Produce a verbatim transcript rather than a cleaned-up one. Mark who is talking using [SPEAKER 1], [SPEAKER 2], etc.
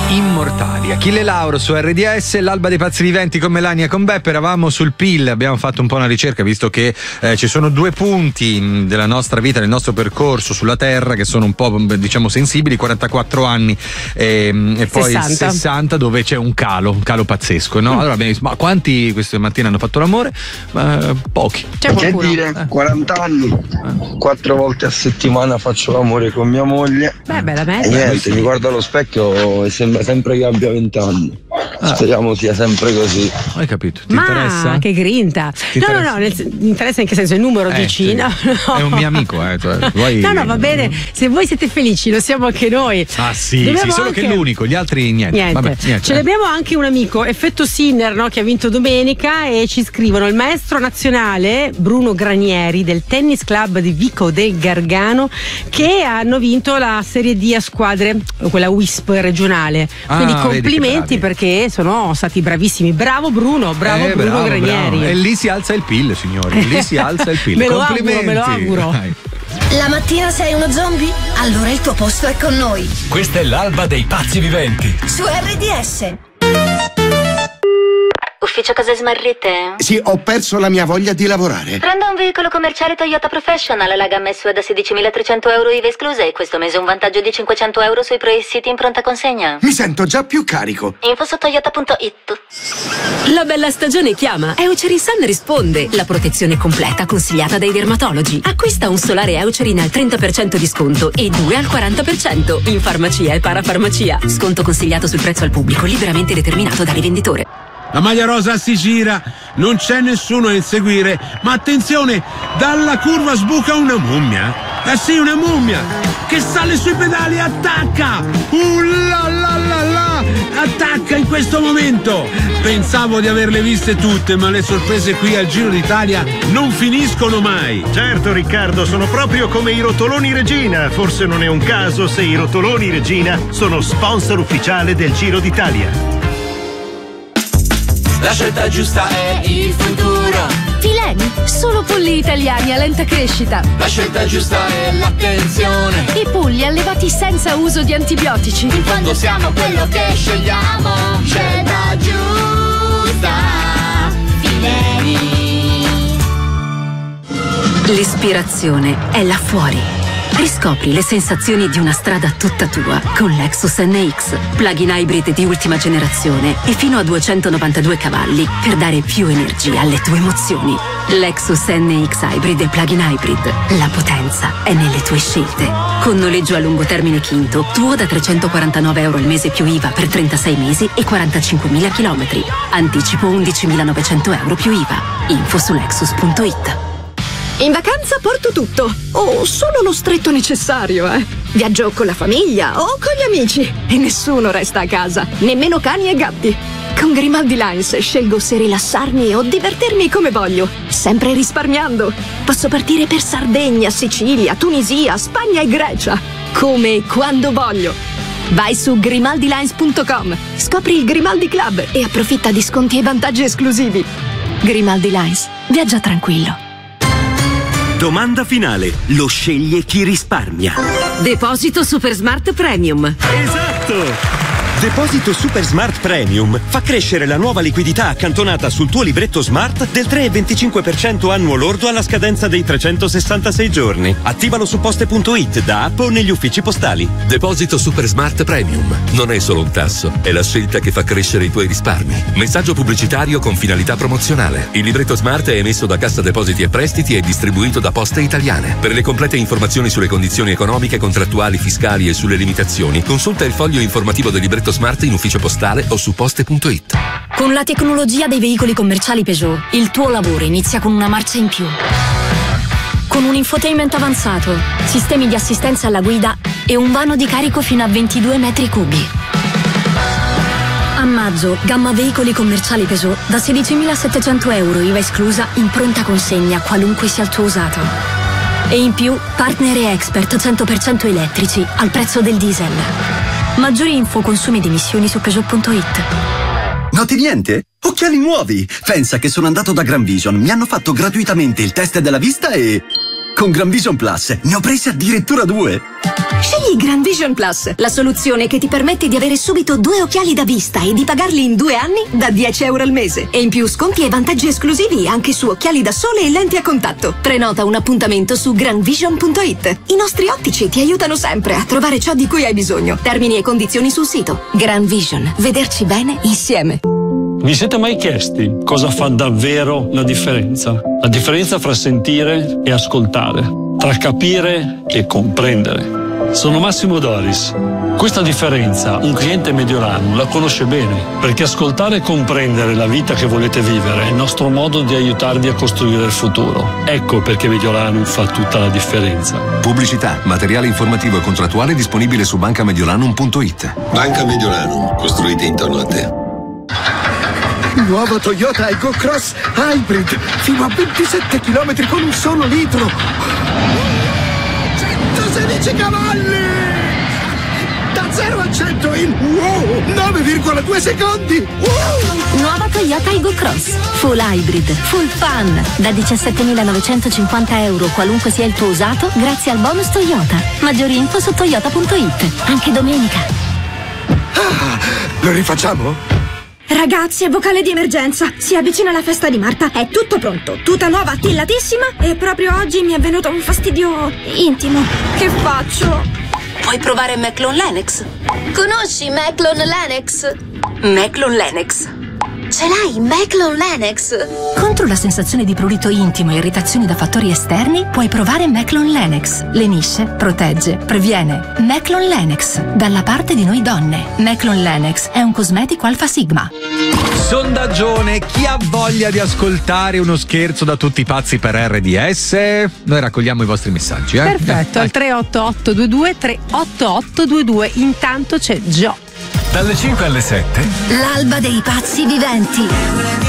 [SPEAKER 1] Immortali. Achille Lauro su R D S, l'alba dei pazzi viventi con Melania e con Beppe. Eravamo sul P I L, abbiamo fatto un po' una ricerca visto che eh, ci sono due punti mh, della nostra vita, del nostro percorso sulla Terra che sono un po' diciamo sensibili, quarantaquattro anni e, e poi
[SPEAKER 2] sessanta.
[SPEAKER 1] sessanta dove c'è un calo, un calo pazzesco, no? Allora abbiamo visto, ma quanti questa mattina hanno fatto l'amore? Ma, pochi.
[SPEAKER 2] C'è
[SPEAKER 3] Che
[SPEAKER 2] qualcuno?
[SPEAKER 3] dire,
[SPEAKER 1] Eh.
[SPEAKER 3] quaranta anni, quattro volte a settimana faccio l'amore con mia moglie.
[SPEAKER 2] Beh, bella
[SPEAKER 3] E
[SPEAKER 2] media.
[SPEAKER 3] niente, mi guardo allo specchio e sembra sempre che abbia vent'anni.
[SPEAKER 1] Ah.
[SPEAKER 3] Speriamo sia sempre così.
[SPEAKER 1] Hai capito? Ti
[SPEAKER 2] Ma
[SPEAKER 1] interessa?
[SPEAKER 2] che grinta!
[SPEAKER 1] Ti
[SPEAKER 2] no, no,
[SPEAKER 1] interessa?
[SPEAKER 2] no, nel, sen- mi interessa in che senso il numero
[SPEAKER 1] Eh,
[SPEAKER 2] dici?
[SPEAKER 1] sì.
[SPEAKER 2] No, no.
[SPEAKER 1] È un mio amico, eh. Cioè, vuoi-
[SPEAKER 2] No, no, va bene. Se voi siete felici, lo siamo anche noi.
[SPEAKER 1] Ah sì,
[SPEAKER 2] Dobbiamo
[SPEAKER 1] sì, solo
[SPEAKER 2] anche-
[SPEAKER 1] che è l'unico, gli altri niente.
[SPEAKER 2] Niente.
[SPEAKER 1] Vabbè, niente.
[SPEAKER 2] Ce l'abbiamo anche un amico, Effetto Sinner, no, che ha vinto domenica, e ci scrivono il maestro nazionale Bruno Granieri del Tennis Club di Vico del Gargano, che hanno vinto la Serie D a squadre, quella W I S P regionale.
[SPEAKER 1] Ah,
[SPEAKER 2] Quindi
[SPEAKER 1] vedi che
[SPEAKER 2] complimenti
[SPEAKER 1] bravi.
[SPEAKER 2] perché sono stati bravissimi. Bravo Bruno, bravo
[SPEAKER 1] Eh,
[SPEAKER 2] Bruno
[SPEAKER 1] bravo,
[SPEAKER 2] Granieri.
[SPEAKER 1] bravo. E lì si alza il P I L, signori. Lì si alza il P I L.
[SPEAKER 2] Me lo
[SPEAKER 1] Complimenti.
[SPEAKER 2] auguro, me lo auguro.
[SPEAKER 1] Dai.
[SPEAKER 4] La mattina sei uno zombie? Allora il tuo posto è con noi.
[SPEAKER 5] Questa è l'alba dei pazzi viventi.
[SPEAKER 4] Su R D S.
[SPEAKER 6] Ufficio cose smarrite?
[SPEAKER 7] Sì, ho perso la mia voglia di lavorare.
[SPEAKER 6] Prendo un veicolo commerciale Toyota Professional, la gamma S U A da sedicimilatrecento euro I V A escluse e questo mese un vantaggio di cinquecento euro sui Pro-City in pronta consegna.
[SPEAKER 7] Mi sento già più carico.
[SPEAKER 6] Info su toyota punto it.
[SPEAKER 8] La bella stagione chiama. Eucerin risponde. La protezione completa consigliata dai dermatologi. Acquista un solare Eucerin al trenta per cento di sconto e due al quaranta per cento in farmacia e parafarmacia. Sconto consigliato sul prezzo al pubblico, liberamente determinato dal rivenditore.
[SPEAKER 9] La maglia rosa si gira, non c'è nessuno a inseguire, ma attenzione, dalla curva sbuca una mummia. Eh sì, una mummia che sale sui pedali e attacca. Uh la la la la, attacca in questo momento. Pensavo di averle viste tutte, ma le sorprese qui al Giro d'Italia non finiscono mai.
[SPEAKER 10] Certo Riccardo, sono proprio come i rotoloni Regina. Forse non è un caso se i rotoloni Regina sono sponsor ufficiale del Giro d'Italia.
[SPEAKER 5] La scelta giusta è il futuro.
[SPEAKER 8] Fileni, solo polli italiani a lenta crescita.
[SPEAKER 5] La scelta giusta è l'attenzione.
[SPEAKER 8] I polli allevati senza uso di antibiotici.
[SPEAKER 5] Quando siamo quello che scegliamo, scelta giusta. Fileni.
[SPEAKER 8] L'ispirazione è là fuori. Riscopri le sensazioni di una strada tutta tua con Lexus N X, plug-in hybrid di ultima generazione e fino a duecentonovantadue cavalli per dare più energia alle tue emozioni. Lexus N X Hybrid e plug-in hybrid. La potenza è nelle tue scelte. Con noleggio a lungo termine Quinto, tuo da trecentoquarantanove euro al mese più I V A per trentasei mesi e quarantacinquemila chilometri. Anticipo undicimilanovecento euro più I V A. Info su lexus punto it.
[SPEAKER 11] In vacanza porto tutto, o solo lo stretto necessario, eh. Viaggio con la famiglia o con gli amici e nessuno resta a casa, nemmeno cani e gatti. Con Grimaldi Lines scelgo se rilassarmi o divertirmi come voglio, sempre risparmiando. Posso partire per Sardegna, Sicilia, Tunisia, Spagna e Grecia, come e quando voglio. Vai su grimaldi lines punto com, scopri il Grimaldi Club e approfitta di sconti e vantaggi esclusivi. Grimaldi Lines, viaggia tranquillo.
[SPEAKER 12] Domanda finale. Lo sceglie chi risparmia.
[SPEAKER 8] Deposito Super Smart Premium.
[SPEAKER 12] Esatto! Deposito Super Smart Premium fa crescere la nuova liquidità accantonata sul tuo libretto Smart del tre virgola venticinque per cento annuo lordo alla scadenza dei trecentosessantasei giorni. Attivalo su poste punto it, da app o negli uffici postali.
[SPEAKER 13] Deposito Super Smart Premium. Non è solo un tasso, è la scelta che fa crescere i tuoi risparmi. Messaggio pubblicitario con finalità promozionale. Il libretto Smart è emesso da Cassa Depositi e Prestiti e distribuito da Poste Italiane. Per le complete informazioni sulle condizioni economiche, contrattuali, fiscali e sulle limitazioni, consulta il foglio informativo del libretto Smart in ufficio postale o su poste punto it.
[SPEAKER 14] Con la tecnologia dei veicoli commerciali Peugeot, il tuo lavoro inizia con una marcia in più. Con un infotainment avanzato, sistemi di assistenza alla guida e un vano di carico fino a ventidue metri cubi. A maggio, gamma veicoli commerciali Peugeot da sedicimilasettecento euro I V A esclusa in pronta consegna, qualunque sia il tuo usato. E in più, partner e expert cento per cento elettrici al prezzo del diesel. Maggiori info, consumi di emissioni su Peugeot punto it.
[SPEAKER 15] Noti niente? Occhiali nuovi! Pensa che sono andato da Gran Vision, mi hanno fatto gratuitamente il test della vista e... Con Grand Vision Plus ne ho presi addirittura due.
[SPEAKER 11] Scegli Grand Vision Plus, la soluzione che ti permette di avere subito due occhiali da vista e di pagarli in due anni da dieci euro al mese. E in più sconti e vantaggi esclusivi anche su occhiali da sole e lenti a contatto. Prenota un appuntamento su grand vision punto it. I nostri ottici ti aiutano sempre a trovare ciò di cui hai bisogno. Termini e condizioni sul sito. Grand Vision, vederci bene insieme.
[SPEAKER 16] Vi siete mai chiesti cosa fa davvero la differenza? La differenza fra sentire e ascoltare, tra capire e comprendere. Sono Massimo Doris. Questa differenza un cliente Mediolanum la conosce bene, perché ascoltare e comprendere la vita che volete vivere è il nostro modo di aiutarvi a costruire il futuro. Ecco perché Mediolanum fa tutta la differenza.
[SPEAKER 17] Pubblicità, materiale informativo e contrattuale disponibile su banca mediolanum punto it.
[SPEAKER 18] Banca Mediolanum, costruite intorno a te.
[SPEAKER 7] Nuova Toyota Ego Cross Hybrid, fino a ventisette chilometri con un solo litro. centosedici cavalli! Da zero a cento in wow, nove virgola due secondi! Wow.
[SPEAKER 14] Nuova Toyota Ego Cross, full hybrid, full fun, da diciassettemilanovecentocinquanta euro qualunque sia il tuo usato, grazie al bonus Toyota. Maggiori info su toyota punto it, anche domenica.
[SPEAKER 7] Ah, lo rifacciamo?
[SPEAKER 19] Ragazzi, è vocale di emergenza. Si avvicina la festa di Marta. È tutto pronto. Tuta nuova, attillatissima. E proprio oggi mi è venuto un fastidio intimo. Che faccio?
[SPEAKER 8] Puoi provare Maclon Lennox.
[SPEAKER 19] Conosci Maclon Lennox?
[SPEAKER 8] Maclon Lennox.
[SPEAKER 19] Ce l'hai, Maclon Lennox?
[SPEAKER 8] Contro la sensazione di prurito intimo e irritazioni da fattori esterni, puoi provare Maclon Lennox. Lenisce, protegge, previene. Maclon Lennox, dalla parte di noi donne. Maclon Lennox è un cosmetico Alfa Sigma.
[SPEAKER 1] Sondaggione, chi ha voglia di ascoltare uno scherzo da tutti i pazzi per R D S? Noi raccogliamo i vostri messaggi, eh?
[SPEAKER 2] Perfetto, al tre otto otto due due tre otto otto due due. Intanto c'è Gio.
[SPEAKER 5] Dalle cinque alle sette.
[SPEAKER 4] L'alba dei pazzi viventi.